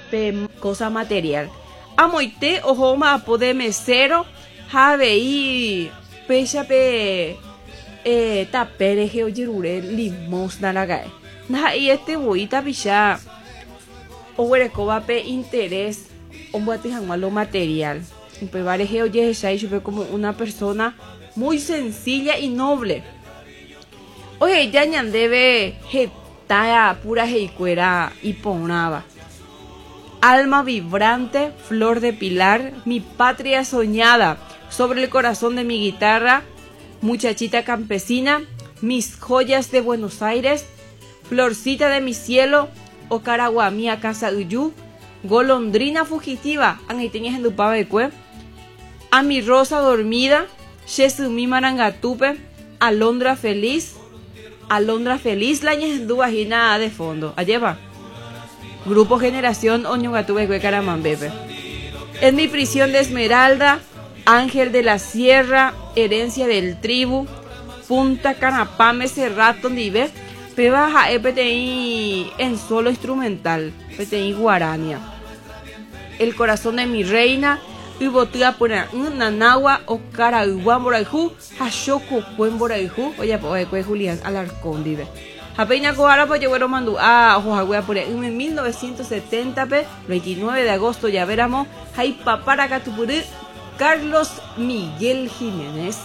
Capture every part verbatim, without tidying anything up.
pe cosa material. Amoite ojoma pode mesero javei pecha pe eh tapere geojirure limosna lagae. Na y este boita picha owerekoba pe interés ombuatijan lo material. Pe vare geoye shai chupe como una persona muy sencilla y noble. Oye, ya ñandebe getaya pura heicuera y ponaba. Alma vibrante, flor de pilar, mi patria soñada, sobre el corazón de mi guitarra, muchachita campesina, mis joyas de Buenos Aires, florcita de mi cielo, Ocaragua mía casa uyú, golondrina fugitiva, aniteñas en Dupabecue, a mi rosa dormida, Shesumi marangatupe, alondra feliz, alondra feliz, la ñendubajina de fondo, allá Grupo Generación Oñugatubecue Caramambepe. En mi prisión de Esmeralda, Ángel de la Sierra, herencia del tribu, Punta Canapame, Cerrato, Nive, Pebaja E P T I en solo instrumental, P T I Guarania. El corazón de mi reina, Ubotua Pura Nanagua, Ocara Uguan Boraijú, Hashoko Puen Boraijú, oye, pues Julián Alarcón, Dive. Apeña Coara pues yo bueno mandó a Oaxaca por en mil novecientos setenta, veintinueve de agosto ya veramos, hay papara catupurú Carlos Miguel Jiménez.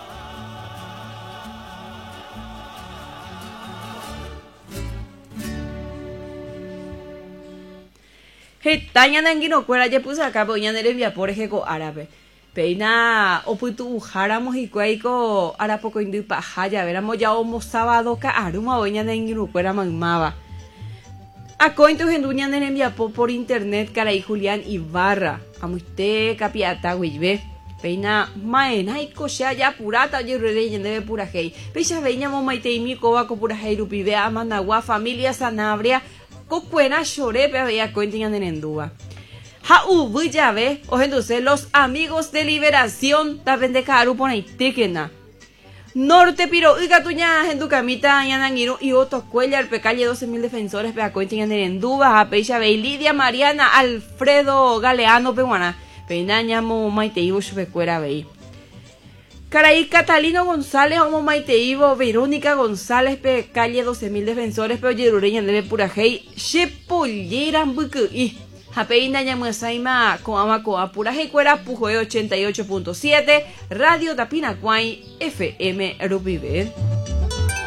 Hetaña nangino cuera ya puse acá pues ya nere via por ejemplo árabe. Peina oputu ujáramos y cuaico ahora poco indi pajaya veramos ya homo sábado ka aruma oña nengiro cuera mamaba. A cointo genduña nere via por internet cara y Julián Ibarra. Amuste capiata güeybe. Peina maena y cocha ya purata oye rele debe pura hei. Pecha veña mo maite y mi coba co pura hei rupibe a managua familia sanabria. Cocuena chore pe veía cointiña nenendúa. Ja ubu ya ve, o entonces los amigos de liberación también de caru pone tiquena. Norte piro uiga tuña en tu camita yanangiru y otro cuellar pe calle doce mil defensores pe cointiña nenendúa a pecha ve Lidia Mariana Alfredo Galeano peguana. Peinaña mo maiteibo chupecuera ve. Caray Catalino González homo maiteibo Verónica González pe calle doce mil defensores pe oyerureña debe pura hei chepolleran buku y Japeina Yamuesaima Coama Coa pura hei cuera pujoe ochenta y ocho punto siete Radio Tapinacuay F M Rupibe.